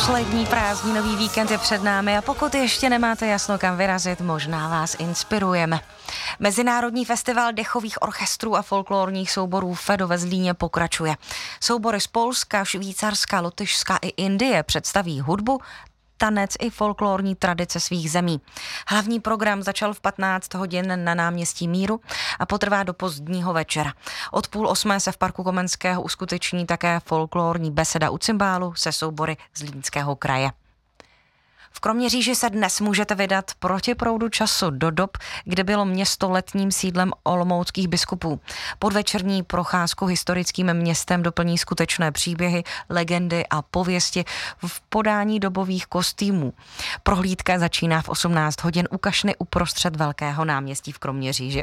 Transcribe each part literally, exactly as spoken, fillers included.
Poslední prázdninový víkend je před námi a pokud ještě nemáte jasno, kam vyrazit, možná vás inspirujeme. Mezinárodní festival dechových orchestrů a folklorních souborů Fedo ve Zlíně pokračuje. Soubory z Polska, Švýcarska, Lotyšska i Indie představí hudbu, tanec i folklorní tradice svých zemí. Hlavní program začal v patnáct hodin na náměstí Míru a potrvá do pozdního večera. Od půl osmé se v parku Komenského uskuteční také folklorní beseda u cymbálu se soubory Zlínského kraje. V Kroměříži se dnes můžete vydat proti proudu času do dob, kdy bylo město letním sídlem olomouckých biskupů. Podvečerní procházku historickým městem doplní skutečné příběhy, legendy a pověsti v podání dobových kostýmů. Prohlídka začíná v osmnáct hodin u kašny uprostřed Velkého náměstí v Kroměříži.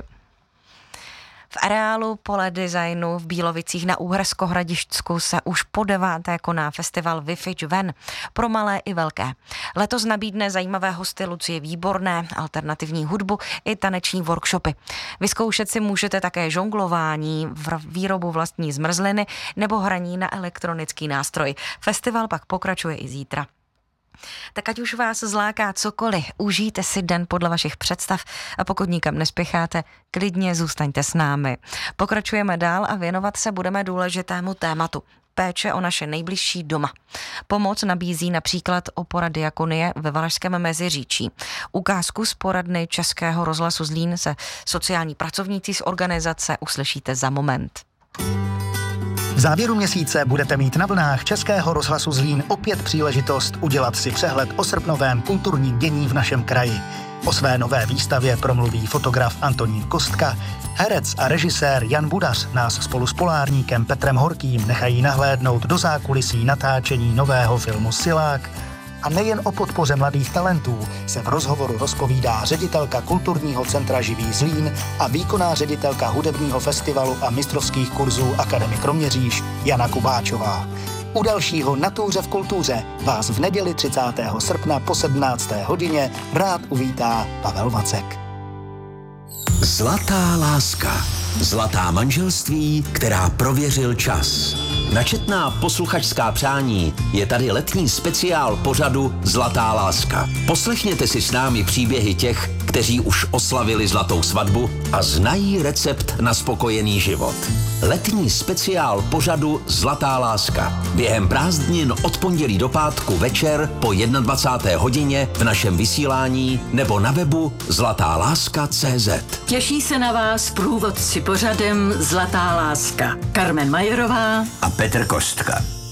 V areálu Pole designu v Bílovicích na Úhersko-Hradišťsku se už po deváté koná festival Vyfič ven pro malé i velké. Letos nabídne zajímavé hosty Lucie Výborné, alternativní hudbu i taneční workshopy. Vyzkoušet si můžete také žonglování, výrobu vlastní zmrzliny nebo hraní na elektronický nástroj. Festival pak pokračuje i zítra. Tak ať už vás zláká cokoliv, užijte si den podle vašich představ a pokud nikam nespěcháte, klidně zůstaňte s námi. Pokračujeme dál a věnovat se budeme důležitému tématu. Péče o naše nejbližší doma. Pomoc nabízí například opora Diakonie ve Valašském Meziříčí. Ukázku z poradny Českého rozhlasu Zlín se sociální pracovníci z organizace uslyšíte za moment. V závěru měsíce budete mít na vlnách Českého rozhlasu Zlín opět příležitost udělat si přehled o srpnovém kulturním dění v našem kraji. O své nové výstavě promluví fotograf Antonín Kostka, herec a režisér Jan Budař nás spolu s polárníkem Petrem Horkým nechají nahlédnout do zákulisí natáčení nového filmu Silák. A nejen o podpoře mladých talentů se v rozhovoru rozpovídá ředitelka kulturního centra Živý Zlín a výkonná ředitelka hudebního festivalu a mistrovských kurzů Akademie Kroměříž Jana Kubáčová. U dalšího Na túře v kultuře vás v neděli třicátého srpna po sedmnácté hodině rád uvítá Pavel Vacek. Zlatá láska. Zlatá manželství, která prověřil čas. Na četná posluchačská přání je tady letní speciál pořadu Zlatá láska. Poslechněte si s námi příběhy těch, kteří už oslavili zlatou svatbu a znají recept na spokojený život. Letní speciál pořadu Zlatá láska. Během prázdnin od pondělí do pátku večer po dvacáté jedné hodině v našem vysílání nebo na webu zlatá láska tečka cé zet. Těší se na vás průvodci pořadem Zlatá láska. Carmen Majerová a Petr Kostka.